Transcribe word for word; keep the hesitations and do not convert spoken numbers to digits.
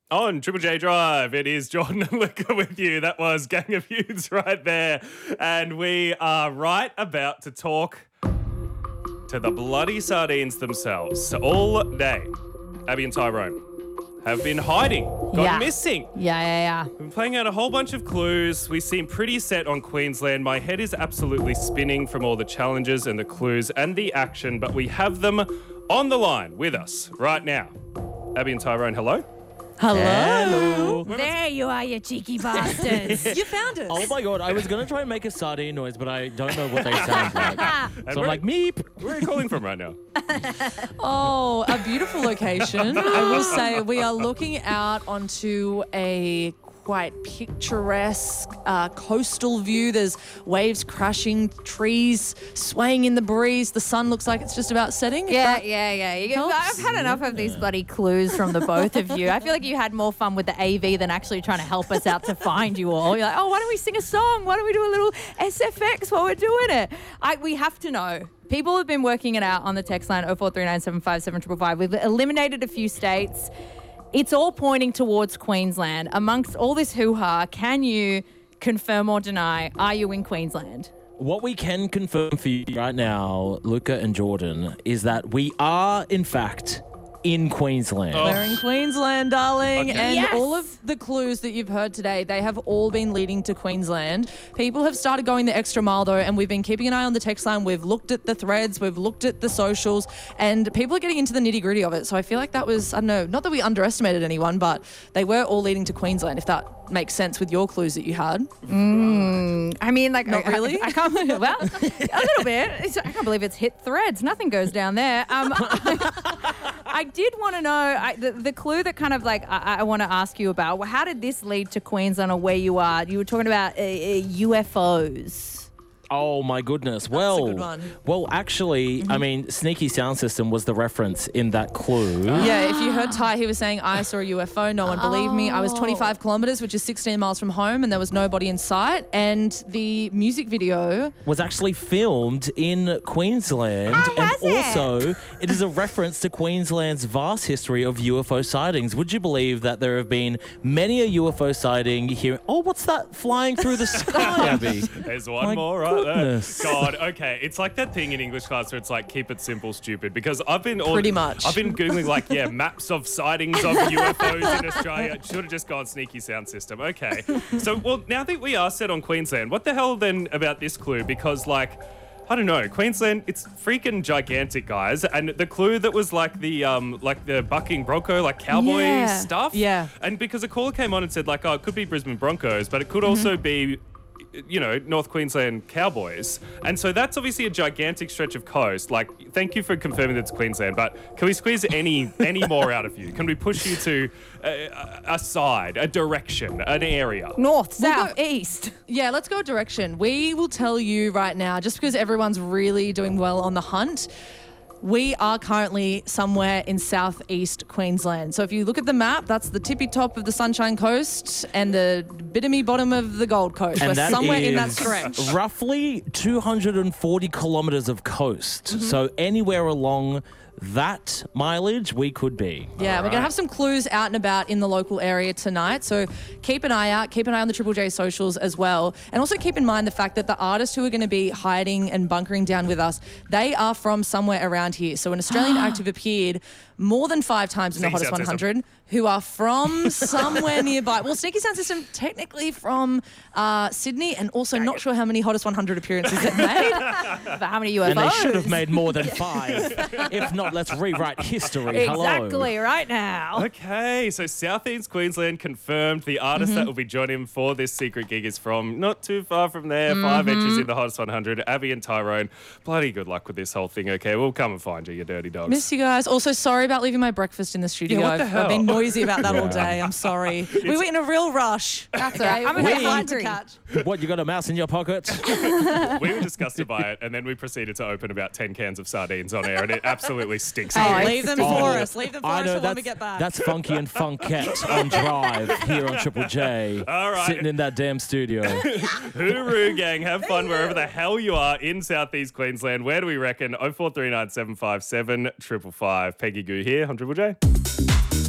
On Triple J Drive, it is Jordan and Luca with you. That was Gang of Youths right there. And we are right about to talk to the bloody sardines themselves. All day, Abby and Tyrone have been hiding, gone Yeah. missing. Yeah, yeah, yeah. We've been playing out a whole bunch of clues. We seem pretty set on Queensland. My head is absolutely spinning from all the challenges and the clues and the action, but we have them on the line with us right now. Abby and Tyrone, hello. Hello. Hello. There you are, you cheeky bastards. You found us. Oh my god, I was going to try and make a sardine noise, but I don't know what they sound like. And So where- I'm like, meep. Where are you calling from right now? Oh, a beautiful location. I will say we are looking out onto a quite picturesque uh, coastal view. There's waves crashing, trees swaying in the breeze. The sun looks like it's just about setting. if Yeah, that yeah, yeah. You, helps. I've had enough of these bloody clues from the both of you. I feel like you had more fun with the A V than actually trying to help us out to find you all. You're like, oh, why don't we sing a song? Why don't we do a little S F X while we're doing it? I, we have to know. People have been working it out on the text line oh four three nine seven five seven five five. We've eliminated a few states. It's all pointing towards Queensland. Amongst all this hoo-ha, can you confirm or deny, are you in Queensland? What we can confirm for you right now, Luca and Jordan, is that we are, in fact, in Queensland. Oh. We're in Queensland, darling. Okay. And Yes. all of the clues that you've heard today, they have all been leading to Queensland. People have started going the extra mile, though, and we've been keeping an eye on the text line. We've looked at the threads, we've looked at the socials, and people are getting into the nitty-gritty of it. So I feel like that was, I don't know, not that we underestimated anyone, but they were all leading to Queensland, if that makes sense with your clues that you had. I mean, like, Not I, really? I, I can't. Well, a little bit. It's, I can't believe it's hit threads. Nothing goes down there. Um, I, I did want to know I, the, the clue that kind of like I, I want to ask you about. Well, how did this lead to Queensland or where you are? You were talking about uh, uh, U F Os. Oh my goodness. Well, good one. well, actually, I mean, Sneaky Sound System was the reference in that clue. Yeah, if you heard Ty, he was saying, I saw a U F O. No one believed me. I was twenty-five kilometres, which is sixteen miles from home, and there was nobody in sight. And the music video, Was actually filmed in Queensland, Oh, and has it? also it is a reference to Queensland's vast history of U F O sightings. Would you believe that there have been many a U F O sighting here? Oh, what's that flying through the sky, Abby? There's one My more right goodness. there. God, okay. It's like that thing in English class where it's like, keep it simple, stupid. Because I've been all, Pretty much. I've been Googling like, yeah, maps of sightings of U F Os in Australia. Should have just gone Sneaky Sound System. Okay. So, well, now that we are set on Queensland, what the hell then about this clue? Because, like, I don't know, Queensland, it's freaking gigantic, guys. And the clue that was like the um like the bucking Bronco, like cowboy Yeah. stuff. Yeah. And because a caller came on and said, like, oh, it could be Brisbane Broncos, but it could Mm-hmm. also be, you know, North Queensland Cowboys. And so that's obviously a gigantic stretch of coast. Like, thank you for confirming that it's Queensland, but can we squeeze any any more out of you? Can we push you to a, a side, a direction, an area? North, We'll south, go- east. yeah, let's go direction. We will tell you right now, just because everyone's really doing well on the hunt, we are currently somewhere in southeast Queensland. So if you look at the map, that's the tippy top of the Sunshine Coast and the bitamy bottom of the Gold Coast. We're that somewhere in that is stretch. Roughly two hundred forty kilometres of coast. Mm-hmm. So anywhere along that mileage we could be. Yeah, we're going to right. have some clues out and about in the local area tonight. So keep an eye out. Keep an eye on the Triple J socials as well. And also keep in mind the fact that the artists who are going to be hiding and bunkering down with us, they are from somewhere around here. So an Australian active appeared more than five times in the Sneaky Hottest Sound one System. hundred who are from somewhere nearby. Well, Sneaky Sound System technically from uh, Sydney, and also not sure how many Hottest one hundred appearances it made. But how many U F Os? And they should have made more than five. If not, let's rewrite history. Exactly, Hello. right now. Okay, so Southeast Queensland confirmed. The artist Mm-hmm. that will be joining him for this secret gig is from not too far from there, five Mm-hmm. entries in the Hottest one hundred. Abby and Tyrone, bloody good luck with this whole thing, okay? We'll come and find you, you dirty dogs. Miss you guys. Also, sorry about leaving my breakfast in the studio. Yeah, what the I've- I've been hell? noisy about that all day. I'm sorry. We were in a real rush. That's all right. I'm a We- bit hungry. What, you got a mouse in your pocket? We were disgusted by it, and then we proceeded to open about ten cans of sardines on air, and it absolutely stinks. Oh, here. it's Leave them sticky. for us. Leave them for I us know for when that's, we get back. that's Funky and Funkette on Drive here on Triple J. All right. Sitting in that damn studio. Hooroo, gang. Have fun wherever the hell you are in Southeast Queensland. Where do we reckon? oh four three nine seven five seven five five. Peggy Goo here on Triple J.